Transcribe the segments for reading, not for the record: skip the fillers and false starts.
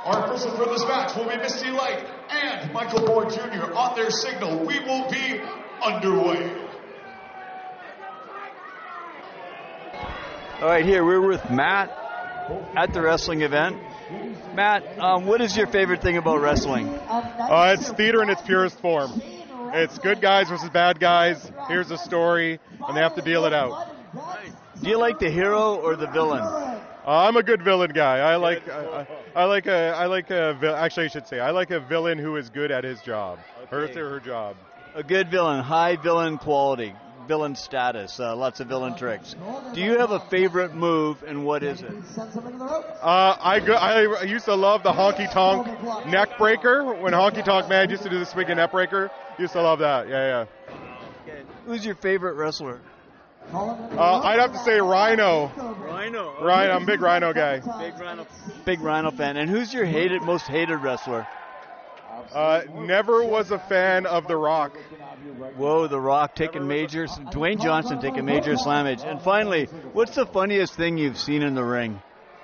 Our officials for this match will be Misty Light and Michael Board Jr. On their signal, we will be underway. All right, here we're with Matt at the wrestling event. Matt, what is your favorite thing about wrestling? It's theater in its purest form. It's good guys versus bad guys. Here's a story, and they have to deal it out. Do you like the hero or the villain? I'm a good villain guy. I like a villain who is good at his job, her or her job. A good villain, high villain quality, villain status, lots of villain tricks. Do you have a favorite move, and what is it? I used to love the honky tonk neck breaker when Honky Tonk Man used to do the swinging neck breaker. Used to love that. Yeah. Okay. Who's your favorite wrestler? I'd have to say Rhino. Rhino. Rhino. I'm a big Rhino guy. Big Rhino fan. And who's your most hated wrestler? Never was a fan of The Rock. Whoa, The Rock taking major. Dwayne Johnson taking major slammage. And finally, what's the funniest thing you've seen in the ring?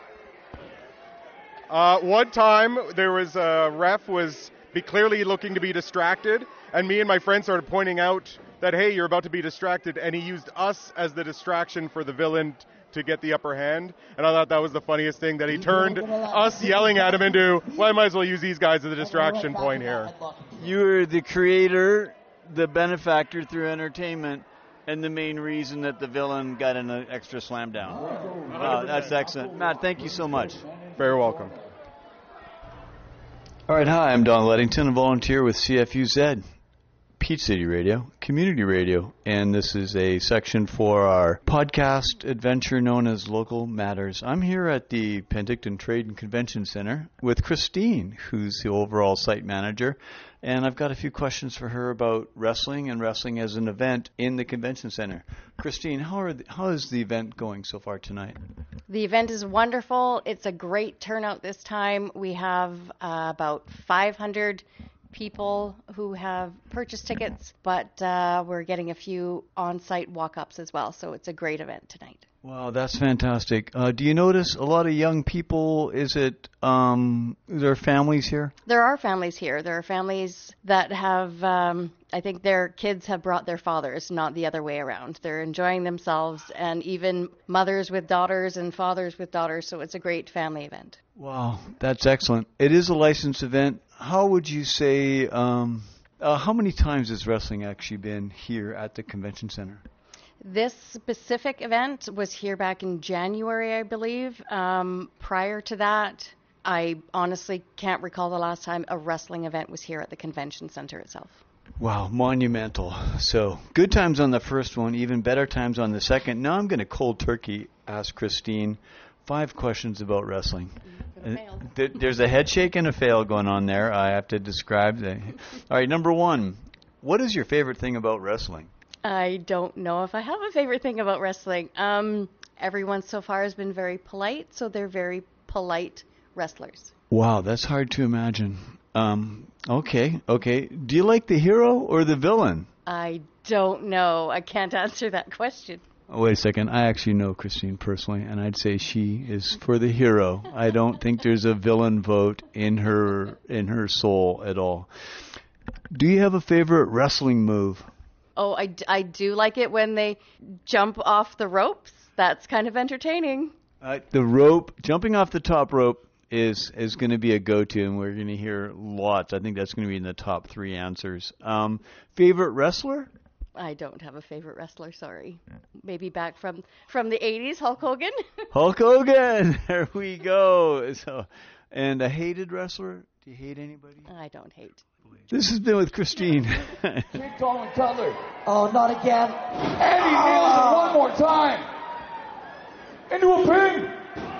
One time there was a ref was clearly looking to be distracted, and me and my friend started pointing out that, hey, you're about to be distracted, and he used us as the distraction for the villain to get the upper hand. And I thought that was the funniest thing, that he turned us yelling at him into, well, I might as well use these guys as a distraction point here. You're the creator, the benefactor through entertainment, and the main reason that the villain got an extra slam down. Wow, that's excellent. Matt, thank you so much. Very welcome. All right, hi, I'm Don Leddington, a volunteer with CFUZ. Peach City Radio, community radio, and this is a section for our podcast adventure known as Local Matters. I'm here at the Penticton Trade and Convention Center with Christine, who's the overall site manager, and I've got a few questions for her about wrestling and wrestling as an event in the convention center. Christine, how is the event going so far tonight? The event is wonderful. It's a great turnout this time. We have about 500 people who have purchased tickets, but we're getting a few on-site walk-ups as well, so it's a great event tonight. Wow, that's fantastic. Do you notice a lot of young people? Is it, there are families here? There are families here. There are families that have, I think their kids have brought their fathers, not the other way around. They're enjoying themselves, and even mothers with daughters and fathers with daughters, so it's a great family event. Wow, that's excellent. It is a licensed event. How would you say, how many times has wrestling actually been here at the convention center? This specific event was here back in January, I believe. Prior to that, I honestly can't recall the last time a wrestling event was here at the convention center itself. Wow, monumental. So good times on the first one, even better times on the second. Now I'm going to cold turkey ask Christine 5 questions about wrestling. There's a head shake and a fail going on there. I have to describe. All right, number 1, what is your favorite thing about wrestling? I don't know if I have a favorite thing about wrestling. Everyone so far has been very polite, so they're very polite wrestlers. Wow, that's hard to imagine. Okay. Do you like the hero or the villain? I don't know. I can't answer that question. Oh, wait a second. I actually know Christine personally, and I'd say she is for the hero. I don't think there's a villain vote in her soul at all. Do you have a favorite wrestling move? Oh, I do like it when they jump off the ropes. That's kind of entertaining. The rope, jumping off the top rope is going to be a go-to, and we're going to hear lots. I think that's going to be in the top 3 answers. Favorite wrestler? I don't have a favorite wrestler, sorry. Maybe back from the 80s, Hulk Hogan? Hulk Hogan! There we go. So, and a hated wrestler? Do you hate anybody? I don't hate. This has been with Christine. Big Tall and Cutler. Oh, not again. And he nails it one more time. Into a pin.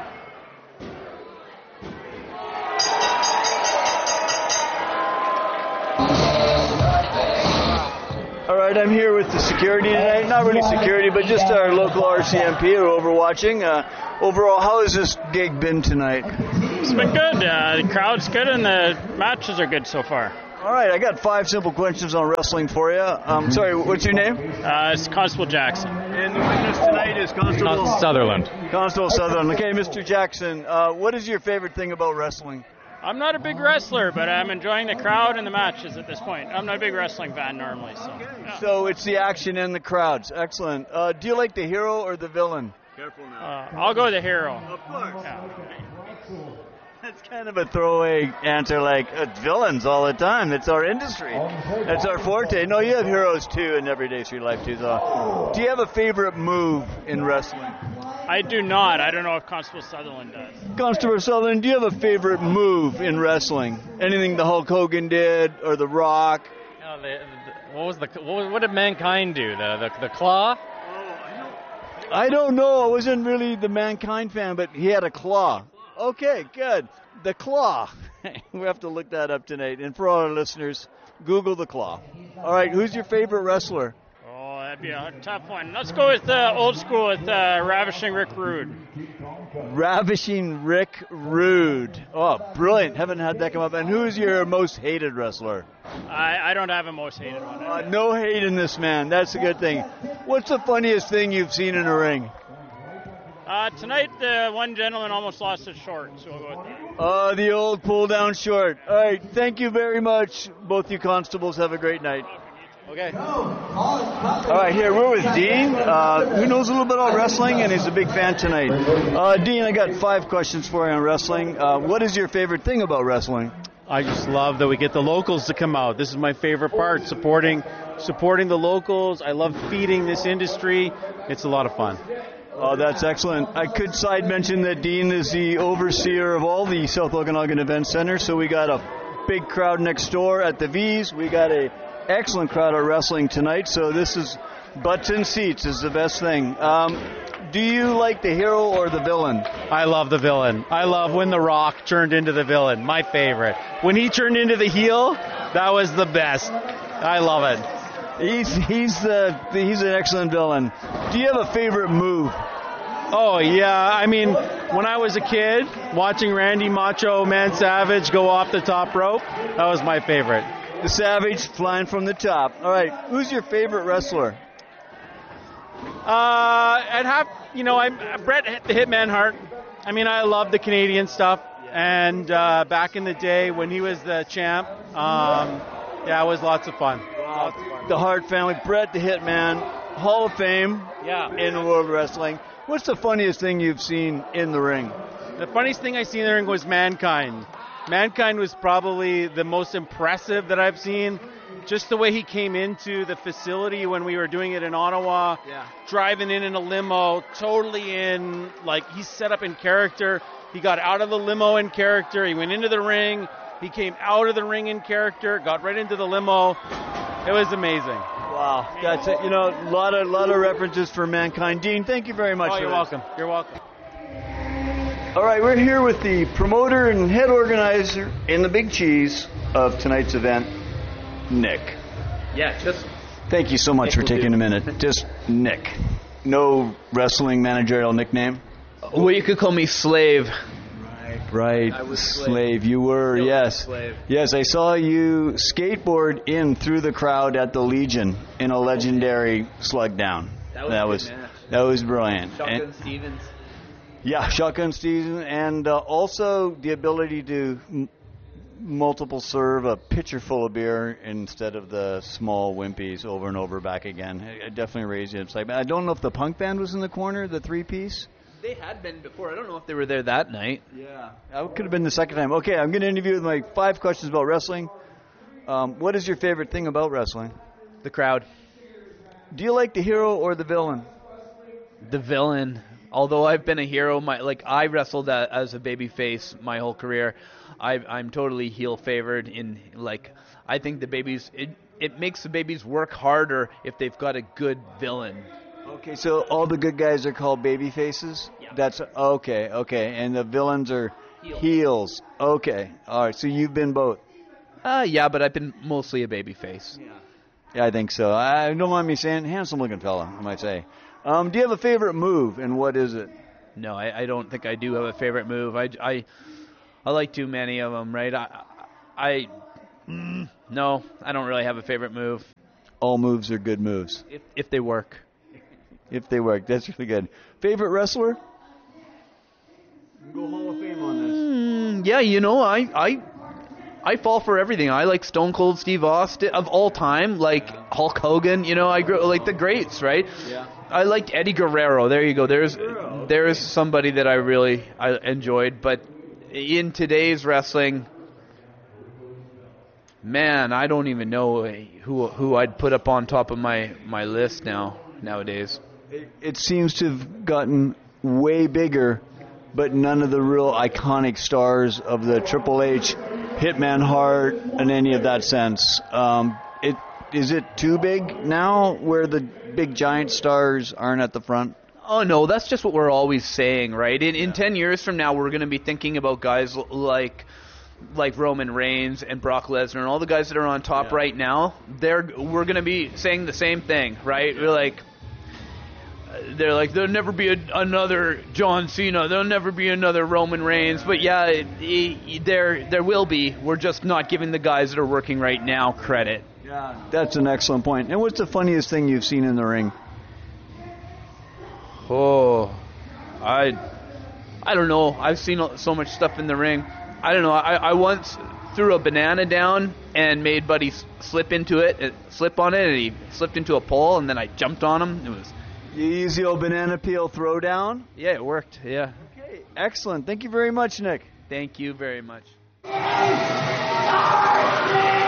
All right, I'm here with the security tonight. Not really security, but just our local RCMP who are overwatching. Overall, how has this gig been tonight? It's been good. The crowd's good and the matches are good so far. All right, I got 5 simple questions on wrestling for you. Sorry, what's your name? It's Constable Jackson. And the witness tonight is Constable Sutherland. Constable Sutherland. Okay, Mr. Jackson, what is your favorite thing about wrestling? I'm not a big wrestler, but I'm enjoying the crowd and the matches at this point. I'm not a big wrestling fan normally, so. Yeah. So it's the action and the crowds. Excellent. Do you like the hero or the villain? Careful now. I'll go the hero. Of course. Yeah. That's kind of a throwaway answer, like villains all the time. That's our industry. That's our forte. No, you have heroes too in everyday street life too. So, do you have a favorite move in wrestling? I do not. I don't know if Constable Sutherland does. Constable Sutherland, do you have a favorite move in wrestling? Anything the Hulk Hogan did or The Rock? What did Mankind do? The claw? I don't know. I wasn't really the Mankind fan, but he had a claw. Okay, good. The claw. We have to look that up tonight. And for all our listeners, Google the claw. All right, who's your favorite wrestler? Oh, that'd be a tough one. Let's go with old school with Ravishing Rick Rude. Ravishing Rick Rude. Oh, brilliant. Haven't had that come up. And who's your most hated wrestler? I don't have a most hated one. No hate in this man. That's a good thing. What's the funniest thing you've seen in a ring? Tonight, the one gentleman almost lost his short, so we'll go with that. The old pull-down short. All right, thank you very much. Both you constables have a great night. Okay. All right, here we're with Dean, who knows a little bit about wrestling, and he's a big fan tonight. Dean, I got 5 questions for you on wrestling. What is your favorite thing about wrestling? I just love that we get the locals to come out. This is my favorite part, supporting the locals. I love feeding this industry. It's a lot of fun. Oh, that's excellent. I could side mention that Dean is the overseer of all the South Okanagan Event Center, so we got a big crowd next door at the V's. We got a excellent crowd at wrestling tonight, so this is butts and seats is the best thing. Do you like the hero or the villain? I love the villain. I love when The Rock turned into the villain. My favorite. When he turned into the heel, that was the best. I love it. He's an excellent villain. Do you have a favorite move? Oh, yeah. I mean, when I was a kid, watching Randy Macho Man Savage go off the top rope, that was my favorite. The Savage flying from the top. All right, who's your favorite wrestler? I'm Bret the Hitman Hart. I mean, I love the Canadian stuff. And back in the day when he was the champ, it was lots of fun. The Hart family, Bret the Hitman, Hall of Fame in World Wrestling. What's the funniest thing you've seen in the ring? The funniest thing I seen in the ring was Mankind. Mankind was probably the most impressive that I've seen. Just the way he came into the facility when we were doing it in Ottawa, driving in a limo, totally in, like, he's set up in character. He got out of the limo in character. He went into the ring. He came out of the ring in character, got right into the limo. It was amazing. Wow, that's it. You know, a lot of references for Mankind. Dean, thank you very much. Oh, you're welcome. You're welcome. All right, we're here with the promoter and head organizer in the Big Cheese of tonight's event, Nick. Yeah, just. Thank you so much for taking a minute. Just Nick. No wrestling managerial nickname? Well, you could call me Slave. Right. I was Slave. You were, Still yes. Slave. Yes, I saw you skateboard in through the crowd at the Legion in a legendary slug down. That was a good match. That was brilliant. Shotgun Stevens. Yeah, Shotgun Stevens, and also the ability to multiple serve a pitcher full of beer instead of the small wimpies over and over back again. It definitely raised you. It's like, I don't know if the punk band was in the corner, the 3-piece. They had been before. I don't know if they were there that night. Yeah, that could have been the second time. Okay, I'm going to interview with my 5 questions about wrestling. What is your favorite thing about wrestling? The crowd. Do you like the hero or the villain? The villain. Although I've been a hero, I wrestled as a babyface my whole career. I'm totally heel favored. I think the babies. It makes the babies work harder if they've got a good villain. Okay, so all the good guys are called baby faces? Yeah. That's okay, and the villains are heels. Okay, all right, so you've been both. Yeah, but I've been mostly a babyface. Yeah, I think so. I don't mind me saying, handsome-looking fella, I might say. Do you have a favorite move, and what is it? No, I don't think I do have a favorite move. I like too many of them, right? No, I don't really have a favorite move. All moves are good moves. If they work. If they work, that's really good. Favorite wrestler? Go Hall of Fame on this. Yeah, you know, I fall for everything. I like Stone Cold Steve Austin of all time, like Hulk Hogan. You know, I grew like the greats, right? Yeah. I liked Eddie Guerrero. There you go. There's somebody that I enjoyed. But in today's wrestling, man, I don't even know who I'd put up on top of my list nowadays. It seems to have gotten way bigger, but none of the real iconic stars of the Triple H, Hitman Hart, in any of that sense. Is it too big now where the big giant stars aren't at the front? Oh, no, that's just what we're always saying, right? In 10 years from now, we're going to be thinking about guys like Roman Reigns and Brock Lesnar and all the guys that are on top right now. We're going to be saying the same thing, right? They're like, there'll never be another John Cena. There'll never be another Roman Reigns. But yeah, there will be. We're just not giving the guys that are working right now credit. Yeah, that's an excellent point. And what's the funniest thing you've seen in the ring? Oh, I don't know. I've seen so much stuff in the ring. I don't know. I once threw a banana down and made Buddy slip on it, and he slipped into a pole, and then I jumped on him. It was The easy old banana peel throwdown? Yeah, it worked. Yeah. Okay, excellent. Thank you very much, Nick. Thank you very much.